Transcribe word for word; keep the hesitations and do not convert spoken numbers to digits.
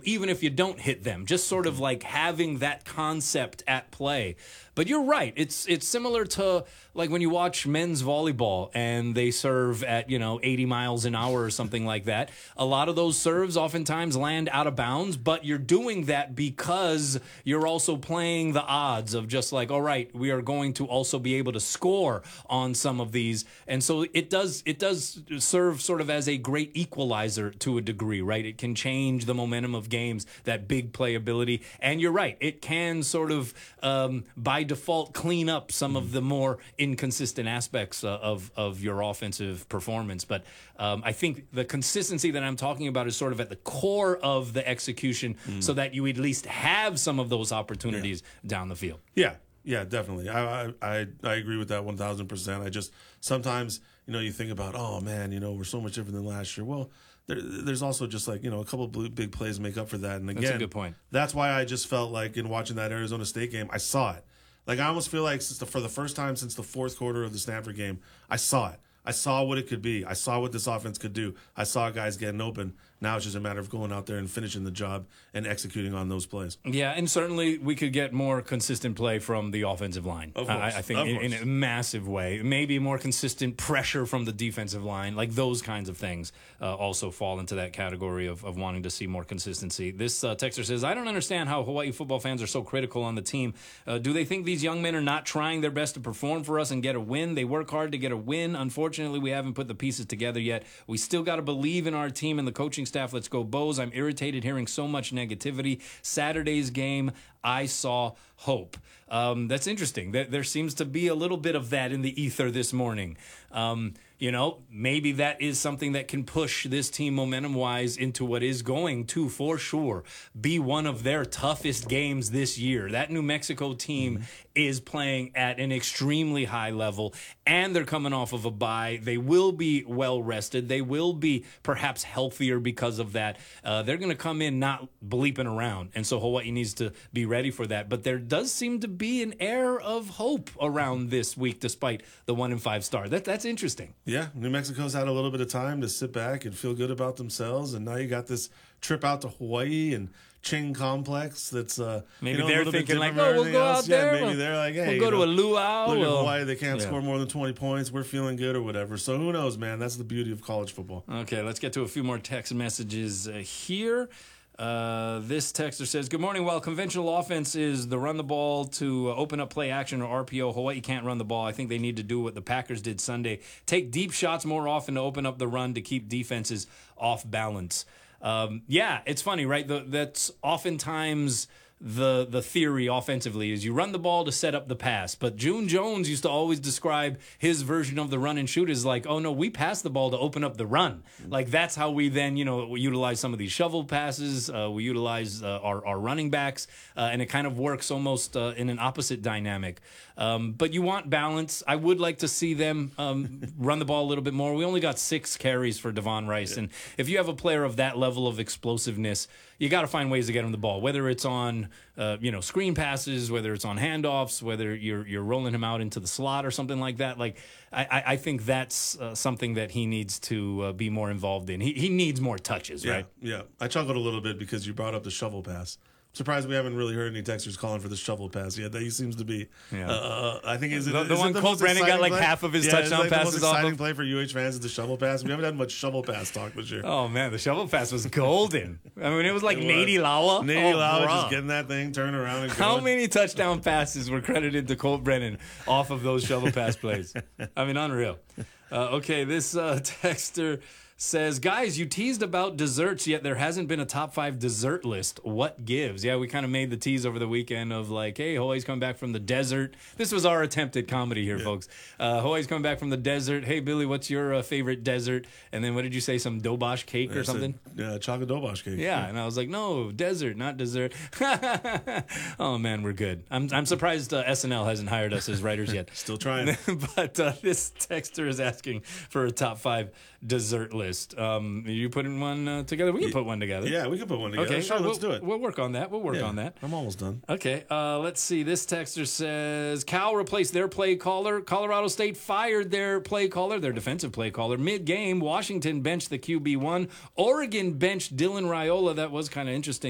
even if you don't hit them. Just sort of like having that concept at play. But you're right. It's it's similar to like when you watch men's volleyball and they serve at, you know, eighty miles an hour or something like that. A lot of those serves oftentimes land out of bounds, but you're doing that because you're also playing the odds of just like, all right, we are going to also be able to score on some of these. And so it does it does serve sort of as a great equalizer to a degree, right? It can change the momentum of games, that big playability. And you're right, it can sort of um, by default clean up some of the more inconsistent aspects uh, of of your offensive performance. But um, I think the consistency that I'm talking about is sort of at the core of the execution, mm. so that you at least have some of those opportunities yeah. down the field. Yeah, yeah, definitely. I I I agree with that one thousand percent. I just sometimes, you know, you think about, oh man, you know, we're so much different than last year. Well, there, there's also just like, you know, a couple of big plays make up for that. And again, that's a good point. That's why I just felt like in watching that Arizona State game, I saw it. Like, I almost feel like since the, for the first time since the fourth quarter of the Stanford game, I saw it. I saw what it could be. I saw what this offense could do. I saw guys getting open. Now it's just a matter of going out there and finishing the job and executing on those plays. Yeah, and certainly we could get more consistent play from the offensive line. Of course. I, I think of in, course. in a massive way. Maybe more consistent pressure from the defensive line. Like those kinds of things uh, also fall into that category of, of wanting to see more consistency. This uh, texter says, I don't understand how Hawaii football fans are so critical on the team. Uh, do they think these young men are not trying their best to perform for us and get a win? They work hard to get a win. Unfortunately, we haven't put the pieces together yet. We still got to believe in our team and the coaching staff. Let's go Bows. I'm irritated hearing so much negativity. Saturday's game, I saw hope. Um, that's interesting. There, there seems to be a little bit of that in the ether this morning. Um, you know, maybe that is something that can push this team momentum-wise into what is going to, for sure, be one of their toughest games this year. That New Mexico team mm-hmm. is playing at an extremely high level, and they're coming off of a bye. They will be well-rested. They will be perhaps healthier because of that. Uh, they're going to come in not bleeping around, and so Hawaii needs to be ready for that. But there does seem to be an air of hope around this week, despite the one and five star. That that's interesting. Yeah, New Mexico's had a little bit of time to sit back and feel good about themselves, and now you got this trip out to Hawaii and Ching Complex. That's uh, maybe you know, they're thinking like, oh, we'll go else. out there. Yeah, maybe we'll, they're like, hey, we'll go you to know, a luau. Look at we'll, Hawaii, they can't yeah. score more than twenty points. We're feeling good or whatever. So who knows, man? That's the beauty of college football. Okay, let's get to a few more text messages uh, here. Uh, this texter says, good morning. While conventional offense is the run the ball to uh, open up play action or R P O, Hawaii can't run the ball. I think they need to do what the Packers did Sunday. Take deep shots more often to open up the run to keep defenses off balance. Um, yeah, it's funny, right? The, that's oftentimes the the theory offensively is you run the ball to set up the pass. But June Jones used to always describe his version of the run and shoot as like, oh, no, we pass the ball to open up the run. Like that's how we then, you know, we utilize some of these shovel passes. Uh, we utilize uh, our, our running backs, uh, and it kind of works almost uh, in an opposite dynamic. Um, but you want balance. I would like to see them um, run the ball a little bit more. We only got six carries for Devon Rice. Yeah. And if you have a player of that level of explosiveness, you got to find ways to get him the ball, whether it's on Uh, you know, screen passes, whether it's on handoffs, whether you're you're rolling him out into the slot or something like that. Like, I, I think that's uh, something that he needs to uh, be more involved in. He he needs more touches, yeah, right? Yeah. I chuckled a little bit because you brought up the shovel pass. Surprised we haven't really heard any texters calling for the shovel pass yet. That he seems to be. Yeah. Uh, I think is it the, the is one it the Colt Brennan got like play? half of his yeah, touchdown like passes the most exciting off of. play for U H fans is the shovel pass. We haven't had much shovel pass talk this year. Oh man, the shovel pass was golden. I mean, it was like it Nady Lawa. Nady oh, Lawa bruh. just getting that thing, turning around and going. How many touchdown passes were credited to Colt Brennan off of those shovel pass plays? I mean, unreal. Uh, okay, this uh, texter says, guys, you teased about desserts, yet there hasn't been a top five dessert list. What gives? Yeah, we kind of made the tease over the weekend of like, hey, Hawaii's coming back from the desert. This was our attempt at comedy here, yeah. folks. Uh, Hawaii's coming back from the desert. Hey, Billy, what's your uh, favorite dessert? And then what did you say, some dobosh cake or something? Yeah, chocolate dobosh cake. Yeah, yeah, and I was like, no, desert, not dessert. Oh, man, we're good. I'm I'm surprised uh, S N L hasn't hired us as writers yet. Still trying. But uh, this texter is asking for a top five dessert list. Um, are you putting one uh, together? We can put one together. Yeah, we can put one together. Okay, sure, we'll, let's do it. We'll work on that. We'll work yeah, on that. I'm almost done. Okay, uh, let's see. This texter says, Cal replaced their play caller. Colorado State fired their play caller, their defensive play caller, mid-game. Washington benched the Q B one. Oregon benched Dylan Raiola. That was kind of interesting.